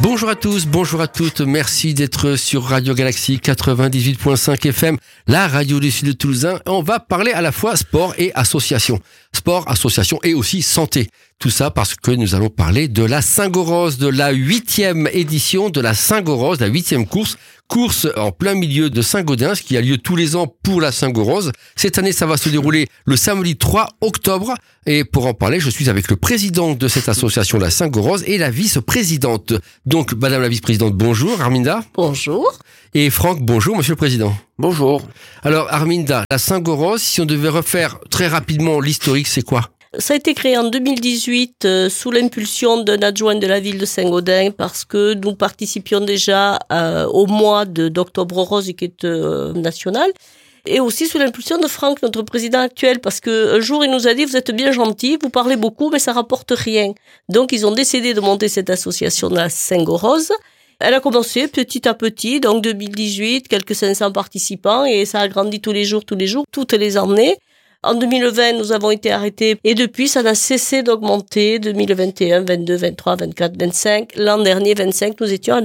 Bonjour à tous, bonjour à toutes, merci d'être sur Radio Galaxie 98.5 FM, la radio du Sud de Toulousain. On va parler à la fois sport et association. Sport, association et aussi santé. Tout ça parce que nous allons parler de la Saint-Gorose, de la 8e édition de la Saint-Gorose, la 8e course. Course en plein milieu de Saint-Gaudens qui a lieu tous les ans pour la Saint-Gorose. Cette année, ça va se dérouler le samedi 3 octobre. Et pour en parler, je suis avec le président de cette association, la Saint-Gorose, et la vice-présidente. Donc, madame la vice-présidente, bonjour. Arminda. Bonjour. Et Franck, bonjour, monsieur le président. Bonjour. Alors, Arminda, la Saint-Gorose, si on devait refaire très rapidement l'historique, c'est quoi ? Ça a été créé en 2018 sous l'impulsion d'un adjoint de la ville de Saint-Gaudens parce que nous participions déjà au mois d'Octobre Rose qui est national. Et aussi sous l'impulsion de Franck, notre président actuel, parce que un jour il nous a dit: vous êtes bien gentil, vous parlez beaucoup, mais ça rapporte rien. Donc ils ont décidé de monter cette association de la Saint-Gorose. Elle a commencé petit à petit, donc 2018, quelques 500 participants, et ça a grandi tous les jours, toutes les années. En 2020, nous avons été arrêtés et depuis, ça n'a cessé d'augmenter. 2021, 22, 23, 24, 25. L'an dernier, 25, nous étions à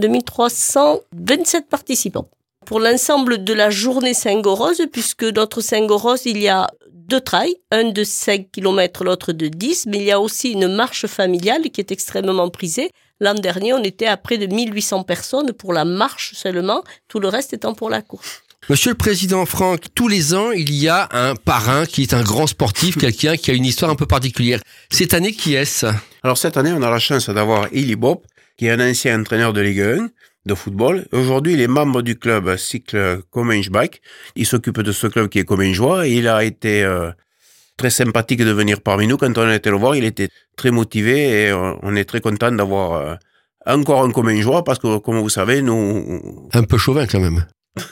2327 participants. Pour l'ensemble de la journée Saint-Gorose, puisque notre Saint-Gorose, il y a 2 trails, un de 5 km, l'autre de 10, mais il y a aussi une marche familiale qui est extrêmement prisée. L'an dernier, on était à près de 1800 personnes pour la marche seulement, tout le reste étant pour la course. Monsieur le président Franck, tous les ans, il y a un parrain qui est un grand sportif, quelqu'un qui a une histoire un peu particulière. Cette année, qui est-ce ? Alors cette année, on a la chance d'avoir Eli Bob, qui est un ancien entraîneur de Ligue 1 de football. Aujourd'hui, il est membre du club cycle Comminges-Bike. Il s'occupe de ce club qui est Commingeois et il a été très sympathique de venir parmi nous. Quand on a été le voir, il était très motivé et on est très content d'avoir encore un Commingeois parce que, comme vous savez, nous... Un peu chauvin quand même.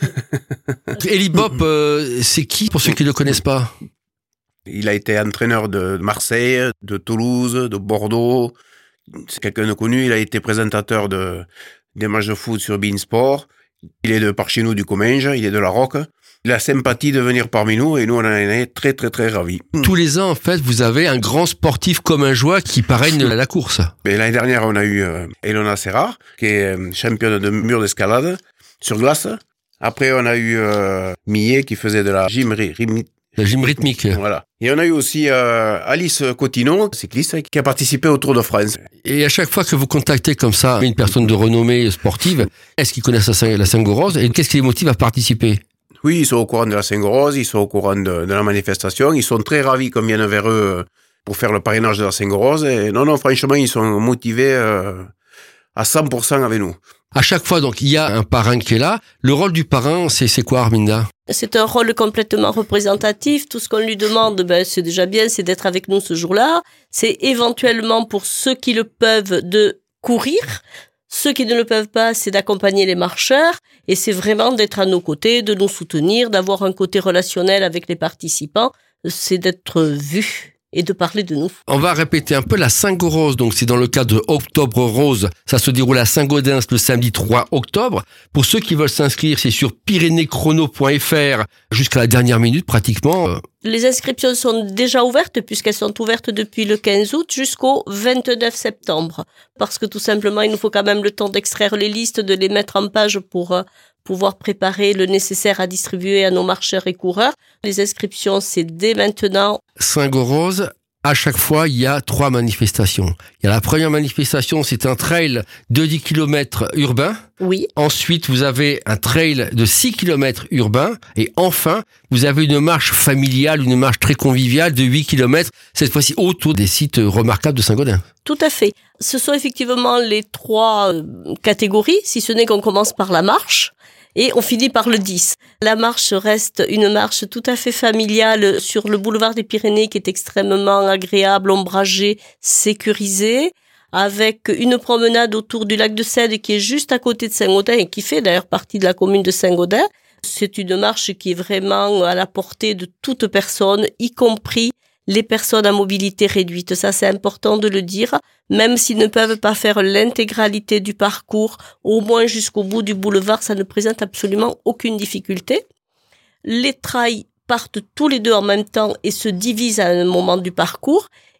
Eli Bob, c'est qui pour ceux qui ne le connaissent pas ? Il a été entraîneur de Marseille, de Toulouse, de Bordeaux. C'est quelqu'un de connu. Il a été présentateur des matchs de foot sur beIN Sport. Il est de par chez nous du Comminges, il est de la Roque. Il a la sympathie de venir parmi nous et nous on en est très très très ravis. Tous les ans en fait vous avez un grand sportif commingeois qui parraine la course. Et l'année dernière on a eu Elona Serra qui est championne de mur d'escalade sur glace. Après, on a eu Millet qui faisait de la gym rythmique. Voilà. Et on a eu aussi Alice Cotineau, cycliste, qui a participé au Tour de France. Et à chaque fois que vous contactez comme ça une personne de renommée sportive, est-ce qu'ils connaissent la Saint-Gorose et qu'est-ce qui les motive à participer ? Oui, ils sont au courant de la Saint-Gorose, ils sont au courant de la manifestation. Ils sont très ravis qu'on vienne vers eux pour faire le parrainage de la Saint-Gorose. Et non, franchement, ils sont motivés à 100% avec nous. À chaque fois, donc, il y a un parrain qui est là. Le rôle du parrain, c'est quoi, Arminda ? C'est un rôle complètement représentatif. Tout ce qu'on lui demande, c'est déjà bien, c'est d'être avec nous ce jour-là. C'est éventuellement pour ceux qui le peuvent de courir. Ceux qui ne le peuvent pas, c'est d'accompagner les marcheurs. Et c'est vraiment d'être à nos côtés, de nous soutenir, d'avoir un côté relationnel avec les participants. C'est d'être vu et de parler de nous. On va répéter un peu la Saint-Gorose, donc c'est dans le cadre de Octobre Rose, ça se déroule à Saint-Gaudens le samedi 3 octobre. Pour ceux qui veulent s'inscrire, c'est sur pyrénéechrono.fr jusqu'à la dernière minute pratiquement. Les inscriptions sont déjà ouvertes puisqu'elles sont ouvertes depuis le 15 août jusqu'au 29 septembre. Parce que tout simplement, il nous faut quand même le temps d'extraire les listes, de les mettre en page pour pouvoir préparer le nécessaire à distribuer à nos marcheurs et coureurs. Les inscriptions, c'est dès maintenant. Saint-Gorose, à chaque fois, il y a 3 manifestations. Il y a la première manifestation, c'est un trail de 10 km urbain. Oui. Ensuite, vous avez un trail de 6 km urbain. Et enfin, vous avez une marche familiale, une marche très conviviale de 8 km, cette fois-ci autour des sites remarquables de Saint-Gaudens. Tout à fait. Ce sont effectivement les 3 catégories, si ce n'est qu'on commence par la marche. Et on finit par le 10. La marche reste une marche tout à fait familiale sur le boulevard des Pyrénées qui est extrêmement agréable, ombragé, sécurisé, avec une promenade autour du lac de Cède qui est juste à côté de Saint-Gaudens et qui fait d'ailleurs partie de la commune de Saint-Gaudens. C'est une marche qui est vraiment à la portée de toute personne, y compris les personnes à mobilité réduite. Ça, c'est important de le dire. Même s'ils ne peuvent pas faire l'intégralité du parcours, au moins jusqu'au bout du boulevard, ça ne présente absolument aucune difficulté. Les trails partent tous les deux en même temps et se divisent à un moment du parcours. Et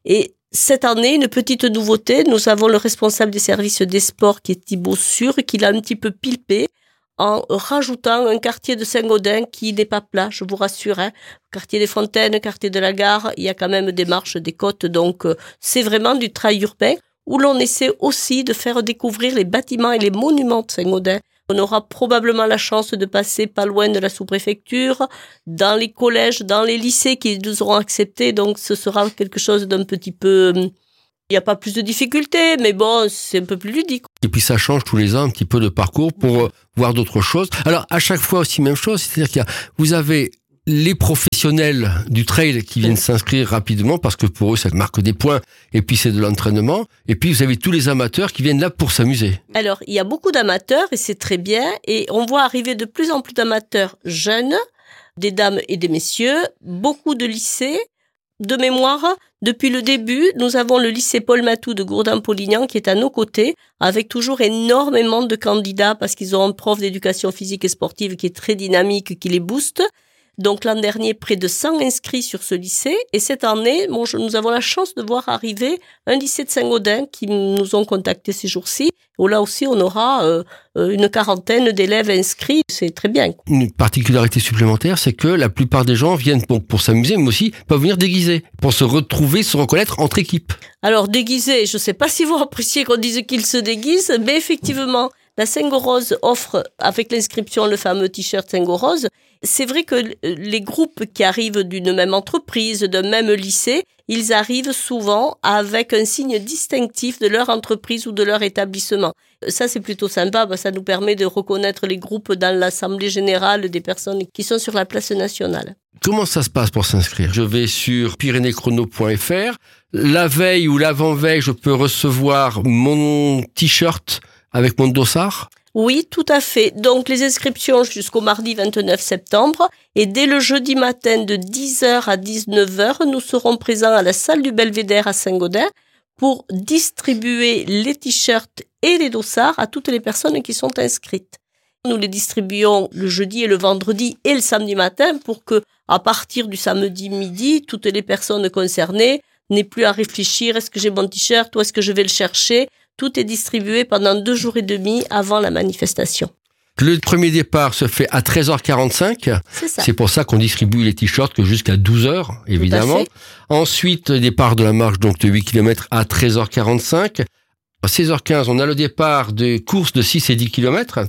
Cette année, une petite nouveauté, nous avons le responsable des services des sports qui est Thibaut Sûr, qui l'a un petit peu pilpé en rajoutant un quartier de Saint-Gaudens qui n'est pas plat, je vous rassure. Quartier des Fontaines, quartier de la Gare, il y a quand même des marches, des côtes, donc c'est vraiment du trail urbain où l'on essaie aussi de faire découvrir les bâtiments et les monuments de Saint-Gaudens. On aura probablement la chance de passer pas loin de la sous-préfecture, dans les collèges, dans les lycées qui nous auront acceptés, donc ce sera quelque chose d'un petit peu... Il n'y a pas plus de difficultés, mais bon, c'est un peu plus ludique. Et puis ça change tous les ans un petit peu de parcours pour voir d'autres choses. Alors à chaque fois aussi même chose, c'est-à-dire vous avez les professionnels du trail qui viennent s'inscrire rapidement parce que pour eux ça marque des points et puis c'est de l'entraînement. Et puis vous avez tous les amateurs qui viennent là pour s'amuser. Alors il y a beaucoup d'amateurs et c'est très bien et on voit arriver de plus en plus d'amateurs jeunes, des dames et des messieurs, beaucoup de lycées. De mémoire, depuis le début, nous avons le lycée Paul Matou de Gourdin-Polignan qui est à nos côtés, avec toujours énormément de candidats parce qu'ils ont un prof d'éducation physique et sportive qui est très dynamique, qui les booste. Donc l'an dernier, près de 100 inscrits sur ce lycée. Et cette année, nous avons la chance de voir arriver un lycée de Saint-Gaudens qui nous ont contactés ces jours-ci. Où là aussi, on aura une quarantaine d'élèves inscrits. C'est très bien. Une particularité supplémentaire, c'est que la plupart des gens viennent pour s'amuser, mais aussi peuvent venir déguisés, pour se retrouver, se reconnaître entre équipes. Alors déguisés, je ne sais pas si vous appréciez qu'on dise qu'ils se déguisent, mais effectivement, la Saint-Gaud-Rose offre, avec l'inscription, le fameux t-shirt Saint-Gaud-Rose. C'est vrai que les groupes qui arrivent d'une même entreprise, d'un même lycée, ils arrivent souvent avec un signe distinctif de leur entreprise ou de leur établissement. Ça, c'est plutôt sympa, ça nous permet de reconnaître les groupes dans l'assemblée générale des personnes qui sont sur la place nationale. Comment ça se passe pour s'inscrire ? Je vais sur pyrénéechrono.fr. La veille ou l'avant-veille, je peux recevoir mon t-shirt avec mon dossard ? Oui, tout à fait. Donc, les inscriptions jusqu'au mardi 29 septembre. Et dès le jeudi matin de 10h à 19h, nous serons présents à la salle du Belvédère à Saint-Gaudens pour distribuer les t-shirts et les dossards à toutes les personnes qui sont inscrites. Nous les distribuons le jeudi et le vendredi et le samedi matin pour que, à partir du samedi midi, toutes les personnes concernées n'aient plus à réfléchir, est-ce que j'ai mon t-shirt ou est-ce que je vais le chercher ? Tout est distribué pendant 2 jours et demi avant la manifestation. Le premier départ se fait à 13h45. C'est ça. C'est pour ça qu'on distribue les t-shirts que jusqu'à 12h, évidemment. Ensuite, départ de la marche donc de 8 km à 13h45. À 16h15, on a le départ de courses de 6 et 10 km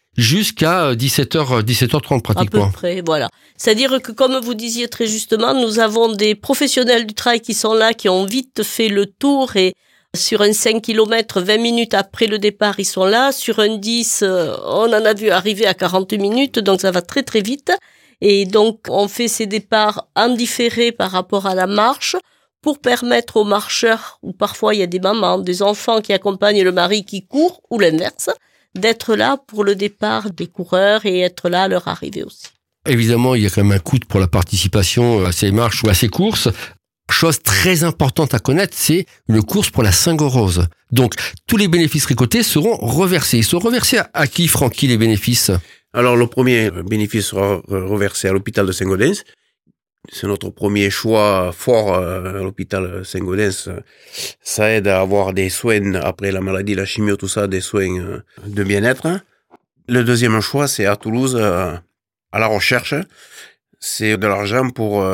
jusqu'à 17h30 pratiquement. À peu près, voilà. C'est-à-dire que, comme vous disiez très justement, nous avons des professionnels du trail qui sont là, qui ont vite fait le tour et sur un 5 km, 20 minutes après le départ, ils sont là. Sur un 10, on en a vu arriver à 40 minutes, donc ça va très très vite. Et donc, on fait ces départs en différé par rapport à la marche pour permettre aux marcheurs, ou parfois il y a des mamans, des enfants qui accompagnent le mari qui court, ou l'inverse, d'être là pour le départ des coureurs et être là à leur arrivée aussi. Évidemment, il y a quand même un coût pour la participation à ces marches ou à ces courses. Chose très importante à connaître, c'est une course pour la Saint-Gaud-Rose. Donc, tous les bénéfices récoltés seront reversés. Ils sont reversés à qui, Francky, les bénéfices ? Alors, le premier bénéfice sera reversé à l'hôpital de Saint-Gaudens. C'est notre premier choix fort à l'hôpital Saint-Gaudens. Ça aide à avoir des soins après la maladie, la chimio, tout ça, des soins de bien-être. Le deuxième choix, c'est à Toulouse, à la recherche. C'est de l'argent pour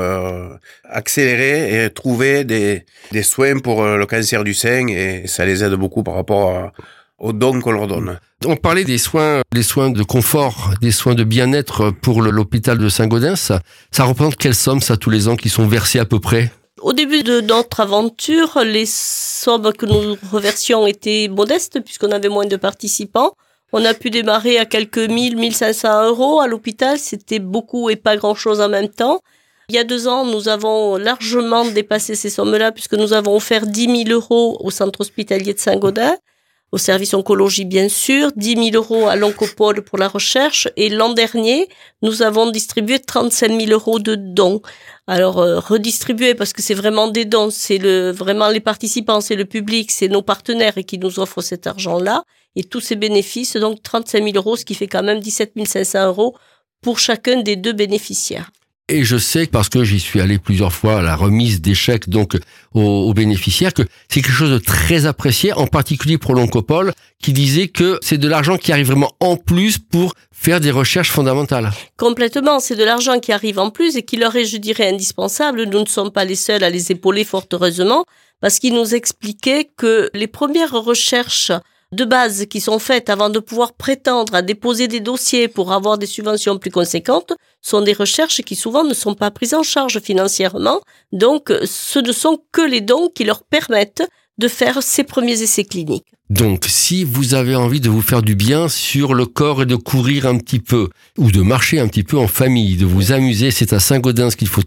accélérer et trouver des soins pour le cancer du sein et ça les aide beaucoup par rapport aux dons qu'on leur donne. On parlait des soins de confort, des soins de bien-être pour l'hôpital de Saint-Gaudens. Ça représente quelle somme, ça, tous les ans, qui sont versés à peu près ? Au début de notre aventure, les sommes que nous reversions étaient modestes puisqu'on avait moins de participants. On a pu démarrer à quelques 1500 € à l'hôpital. C'était beaucoup et pas grand-chose en même temps. Il y a 2 ans, nous avons largement dépassé ces sommes-là puisque nous avons offert 10 000 € au centre hospitalier de Saint-Gaudens, au service oncologie bien sûr, 10 000 € à l'oncopole pour la recherche. Et l'an dernier, nous avons distribué 35 000 € de dons. Alors, redistribuer parce que c'est vraiment des dons, c'est vraiment les participants, c'est le public, c'est nos partenaires qui nous offrent cet argent-là. Et tous ces bénéfices, donc 35 000 €, ce qui fait quand même 17 500 € pour chacun des 2 bénéficiaires. Et je sais, parce que j'y suis allé plusieurs fois à la remise des chèques donc aux bénéficiaires, que c'est quelque chose de très apprécié, en particulier pour l'Oncopole, qui disait que c'est de l'argent qui arrive vraiment en plus pour faire des recherches fondamentales. Complètement, c'est de l'argent qui arrive en plus et qui leur est, je dirais, indispensable. Nous ne sommes pas les seuls à les épauler, fort heureusement, parce qu'ils nous expliquaient que les premières recherches de base qui sont faites avant de pouvoir prétendre à déposer des dossiers pour avoir des subventions plus conséquentes sont des recherches qui souvent ne sont pas prises en charge financièrement. Donc, ce ne sont que les dons qui leur permettent de faire ces premiers essais cliniques. Donc, si vous avez envie de vous faire du bien sur le corps et de courir un petit peu, ou de marcher un petit peu en famille, de vous amuser, c'est à Saint-Gaudens qu'il faut